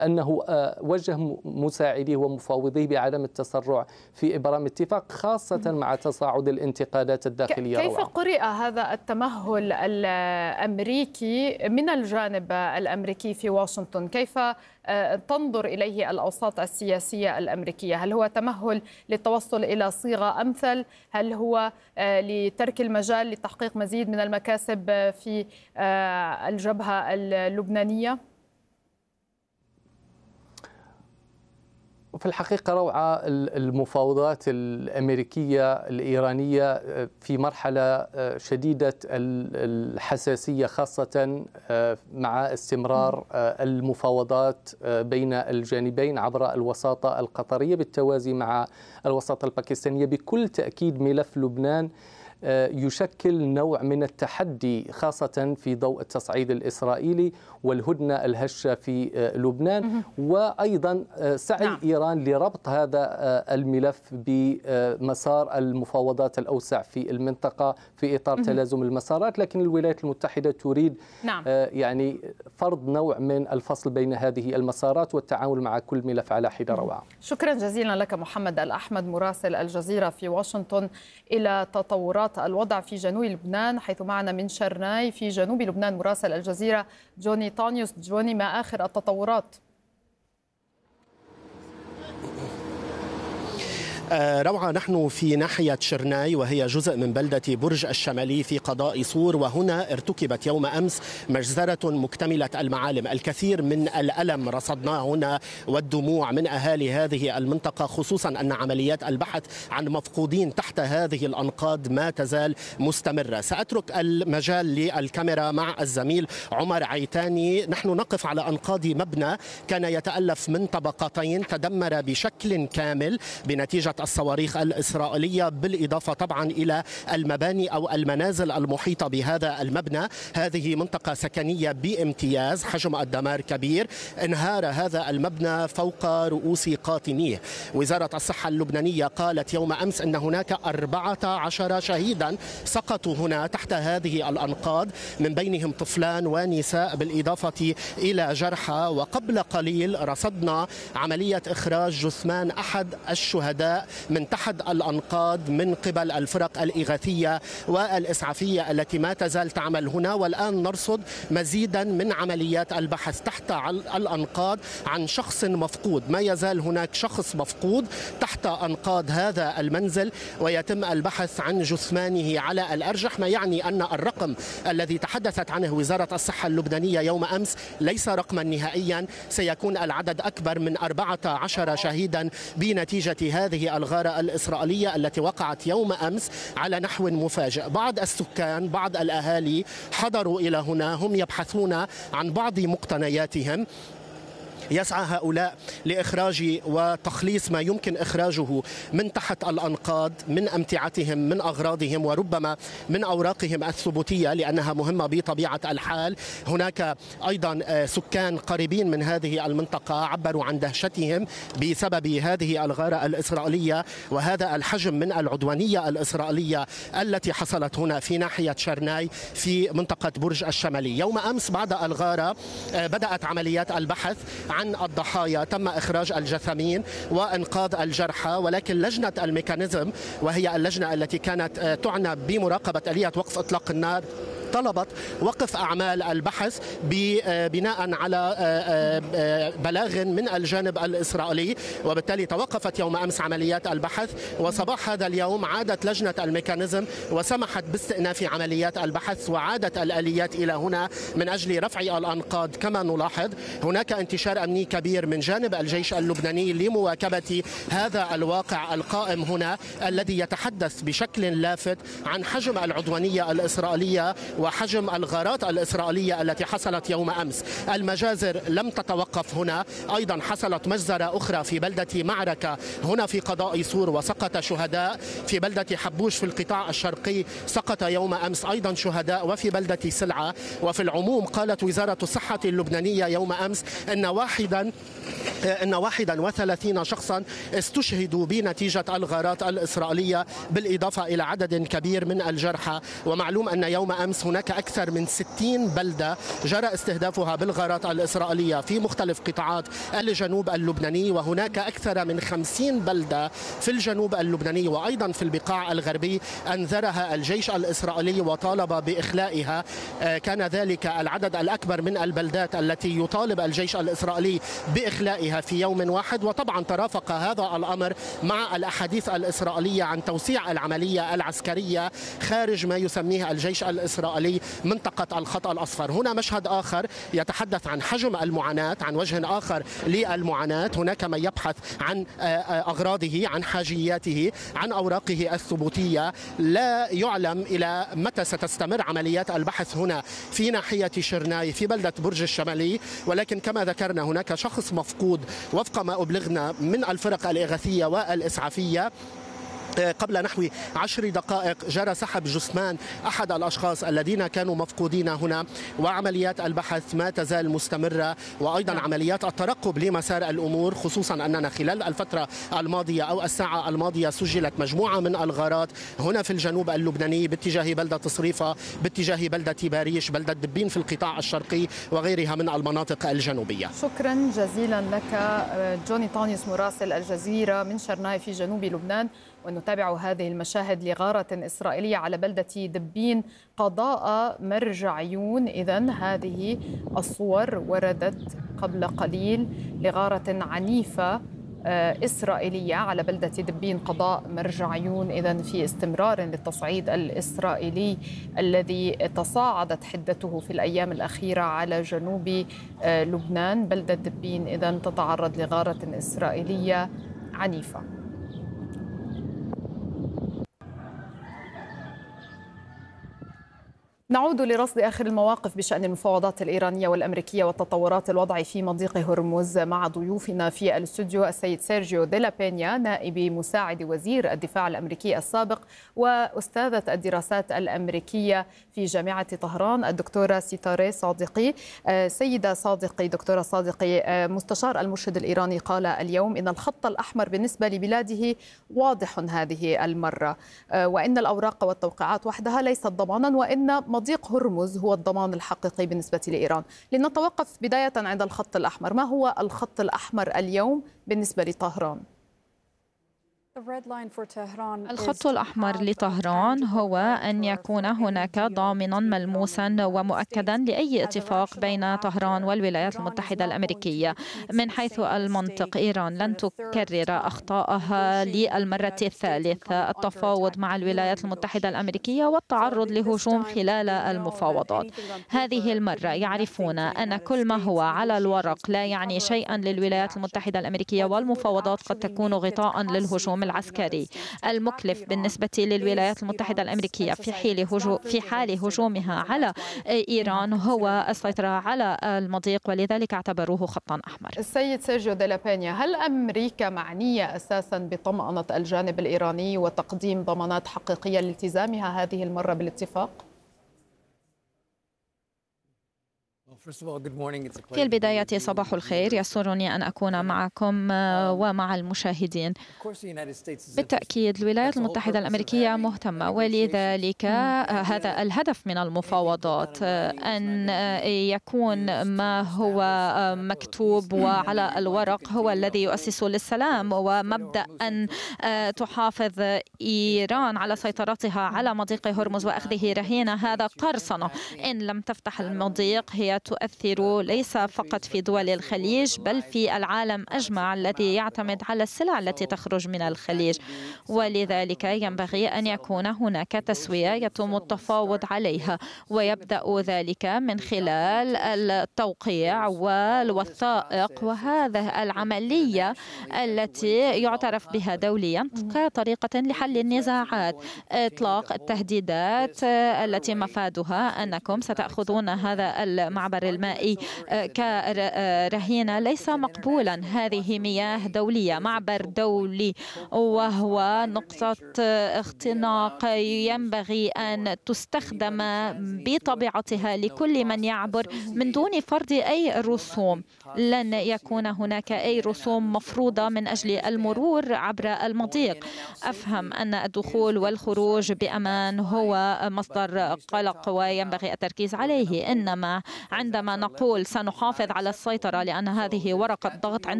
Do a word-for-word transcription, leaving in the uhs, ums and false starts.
أنه وجه مساعديه ومفاوضيه بعدم التسرع في إبرام اتفاق، خاصة مع تصاعد الانتقادات الداخلية. كيف قرئ هذا التمهل الأمريكي من الجانب الأمريكي في واشنطن؟ كيف تنظر إليه الأوساط السياسية الأمريكية؟ هل هو تمهل للتوصل إلى صيغة أمثل؟ هل هو لترك المجال لتحقيق مزيد من المكاسب في الجبهة اللبنانية؟ في الحقيقة روعة المفاوضات الأمريكية الإيرانية في مرحلة شديدة الحساسية، خاصة مع استمرار المفاوضات بين الجانبين عبر الوساطة القطرية بالتوازي مع الوساطة الباكستانية. بكل تأكيد ملف لبنان يشكل نوع من التحدي، خاصة في ضوء التصعيد الإسرائيلي والهدنة الهشة في لبنان، وأيضا سعي نعم. إيران لربط هذا الملف بمسار المفاوضات الأوسع في المنطقة في إطار تلازم المسارات. لكن الولايات المتحدة تريد نعم. يعني فرض نوع من الفصل بين هذه المسارات والتعامل مع كل ملف على حدة. روعة، شكرا جزيلا لك محمد الأحمد مراسل الجزيرة في واشنطن. إلى تطورات الوضع في جنوب لبنان، حيث معنا من شرناي في جنوب لبنان مراسل الجزيرة جوني طانيوس. جوني، ما آخر التطورات؟ روعة، نحن في ناحية شرناي وهي جزء من بلدة برج الشمالي في قضاء صور، وهنا ارتكبت يوم أمس مجزرة مكتملة المعالم. الكثير من الألم رصدناه هنا والدموع من أهالي هذه المنطقة، خصوصا أن عمليات البحث عن مفقودين تحت هذه الأنقاض ما تزال مستمرة. سأترك المجال للكاميرا مع الزميل عمر عيتاني. نحن نقف على أنقاض مبنى كان يتألف من طبقتين تدمر بشكل كامل بنتيجة الصواريخ الإسرائيلية، بالإضافة طبعا إلى المباني أو المنازل المحيطة بهذا المبنى. هذه منطقة سكنية بامتياز، حجم الدمار كبير. انهار هذا المبنى فوق رؤوس قاطنيه. وزارة الصحة اللبنانية قالت يوم أمس أن هناك أربعة عشر شهيدا سقطوا هنا تحت هذه الأنقاض، من بينهم طفلان ونساء بالإضافة إلى جرحى. وقبل قليل رصدنا عملية إخراج جثمان أحد الشهداء من تحت الأنقاض من قبل الفرق الإغاثية والإسعافية التي ما تزال تعمل هنا. والآن نرصد مزيدا من عمليات البحث تحت الأنقاض عن شخص مفقود. ما يزال هناك شخص مفقود تحت أنقاض هذا المنزل، ويتم البحث عن جثمانه على الأرجح، ما يعني أن الرقم الذي تحدثت عنه وزارة الصحة اللبنانية يوم أمس ليس رقما نهائيا. سيكون العدد أكبر من أربعة عشر شهيدا بنتيجة هذه الغارة الإسرائيلية التي وقعت يوم أمس على نحو مفاجئ. بعض السكان، بعض الأهالي حضروا إلى هنا، هم يبحثون عن بعض مقتنياتهم. يسعى هؤلاء لإخراج وتخليص ما يمكن إخراجه من تحت الأنقاض من أمتعتهم، من أغراضهم، وربما من أوراقهم الثبوتية لأنها مهمة بطبيعة الحال. هناك أيضا سكان قريبين من هذه المنطقة عبروا عن دهشتهم بسبب هذه الغارة الإسرائيلية وهذا الحجم من العدوانية الإسرائيلية التي حصلت هنا في ناحية شرناي في منطقة برج الشمالي. يوم أمس بعد الغارة بدأت عمليات البحث عن الضحايا، تم إخراج الجثامين وإنقاذ الجرحى، ولكن لجنة الميكانيزم وهي اللجنة التي كانت تعنى بمراقبة آلية وقف إطلاق النار طلبت وقف أعمال البحث بناء على بلاغ من الجانب الإسرائيلي، وبالتالي توقفت يوم أمس عمليات البحث. وصباح هذا اليوم عادت لجنة الميكانيزم وسمحت باستئناف عمليات البحث، وعادت الآليات إلى هنا من أجل رفع الأنقاض. كما نلاحظ هناك انتشار أمني كبير من جانب الجيش اللبناني لمواكبة هذا الواقع القائم هنا الذي يتحدث بشكل لافت عن حجم العدوانية الإسرائيلية وحجم الغارات الإسرائيلية التي حصلت يوم أمس. المجازر لم تتوقف هنا، أيضا حصلت مجزرة أخرى في بلدة معركة هنا في قضاء صور وسقط شهداء. في بلدة حبوش في القطاع الشرقي سقط يوم أمس أيضا شهداء، وفي بلدة سلعة. وفي العموم قالت وزارة الصحة اللبنانية يوم أمس أن واحدا أن واحدا وثلاثين شخصا استشهدوا بنتيجة الغارات الإسرائيلية، بالإضافة إلى عدد كبير من الجرحى. ومعلوم أن يوم أمس هناك أكثر من ستين بلدة جرى استهدافها بالغارات الإسرائيلية في مختلف قطاعات الجنوب اللبناني، وهناك أكثر من خمسين بلدة في الجنوب اللبناني وأيضا في البقاع الغربي أنذرها الجيش الإسرائيلي وطالب بإخلائها. كان ذلك العدد الأكبر من البلدات التي يطالب الجيش الإسرائيلي بإخلائها في يوم واحد. وطبعا ترافق هذا الأمر مع الأحاديث الإسرائيلية عن توسيع العملية العسكرية خارج ما يسميه الجيش الإسرائيلي منطقة الخط الأصفر. هنا مشهد آخر يتحدث عن حجم المعاناة، عن وجه آخر للمعاناة. هناك من يبحث عن أغراضه، عن حاجياته، عن أوراقه الثبوتية. لا يعلم إلى متى ستستمر عمليات البحث هنا في ناحية شرناي في بلدة برج الشمالي، ولكن كما ذكرنا هناك شخص مفقود وفق ما أبلغنا من الفرق الإغاثية والإسعافية. قبل نحو عشر دقائق جرى سحب جثمان أحد الأشخاص الذين كانوا مفقودين هنا، وعمليات البحث ما تزال مستمرة، وأيضا عمليات الترقب لمسار الأمور، خصوصا أننا خلال الفترة الماضية أو الساعة الماضية سجلت مجموعة من الغارات هنا في الجنوب اللبناني باتجاه بلدة صريفة، باتجاه بلدة باريش، بلدة دبين في القطاع الشرقي وغيرها من المناطق الجنوبية. شكرا جزيلا لك جوني طانيوس مراسل الجزيرة من شرناي في جنوب لبنان. ونتابع هذه المشاهد لغارة إسرائيلية على بلدة دبين قضاء مرج عيون. إذن هذه الصور وردت قبل قليل لغارة عنيفة إسرائيلية على بلدة دبين قضاء مرج عيون، إذن في استمرار للتصعيد الإسرائيلي الذي تصاعدت حدته في الأيام الأخيرة على جنوب لبنان. بلدة دبين إذن تتعرض لغارة إسرائيلية عنيفة. نعود لرصد آخر المواقف بشأن المفاوضات الإيرانية والأمريكية وتطورات الوضع في مضيق هرمز مع ضيوفنا في الاستوديو السيد سيرجيو ديلا بينيا نائب مساعد وزير الدفاع الأمريكي السابق وأستاذة الدراسات الأمريكية في جامعة طهران الدكتورة سيتاري صادقي. سيدة صادقي، دكتورة صادقي، مستشار المرشد الإيراني قال اليوم إن الخط الأحمر بالنسبة لبلاده واضح هذه المرة، وإن الأوراق والتوقيعات وحدها ليست ضمانا، وإن مضيق هرمز هو الضمان الحقيقي بالنسبة لإيران. لنتوقف بداية عند الخط الأحمر، ما هو الخط الأحمر اليوم بالنسبة لطهران؟ الخط الأحمر لطهران هو أن يكون هناك ضامنا ملموسا ومؤكدا لأي اتفاق بين طهران والولايات المتحدة الأمريكية. من حيث المنطق إيران لن تكرر أخطائها للمرة الثالثة، التفاوض مع الولايات المتحدة الأمريكية والتعرض لهجوم خلال المفاوضات. هذه المرة يعرفون أن كل ما هو على الورق لا يعني شيئا للولايات المتحدة الأمريكية، والمفاوضات قد تكون غطاء للهجوم العسكري المكلف بالنسبة للولايات المتحدة الأمريكية في حال هجوم في حال هجومها على إيران هو السيطرة على المضيق، ولذلك اعتبروه خطا أحمر. السيد سيرجيو ديلا بينيا، هل أمريكا معنية أساسا بطمأنة الجانب الإيراني وتقديم ضمانات حقيقية لالتزامها هذه المرة بالاتفاق؟ في البداية صباح الخير، يسرني أن أكون معكم ومع المشاهدين. بالتأكيد الولايات المتحدة الأمريكية مهتمة، ولذلك هذا الهدف من المفاوضات أن يكون ما هو مكتوب وعلى الورق هو الذي يؤسس للسلام، ومبدأ أن تحافظ إيران على سيطرتها على مضيق هرمز وأخذه رهينة. هذا قرصنة، إن لم تفتح المضيق هي تؤثر ليس فقط في دول الخليج بل في العالم أجمع الذي يعتمد على السلع التي تخرج من الخليج، ولذلك ينبغي أن يكون هناك تسوية يتم التفاوض عليها، ويبدأ ذلك من خلال التوقيع والوثائق، وهذه العملية التي يعترف بها دوليا كطريقة لحل النزاعات. إطلاق التهديدات التي مفادها أنكم ستأخذون هذا المعبر المصدر المائي كرهينة ليس مقبولا. هذه مياه دولية، معبر دولي، وهو نقطة اختناق ينبغي أن تستخدم بطبيعتها لكل من يعبر من دون فرض أي رسوم. لن يكون هناك أي رسوم مفروضة من أجل المرور عبر المضيق. أفهم أن الدخول والخروج بأمان هو مصدر قلق وينبغي التركيز عليه، إنما عندما نقول سنحافظ على السيطرة لأن هذه ورقة ضغط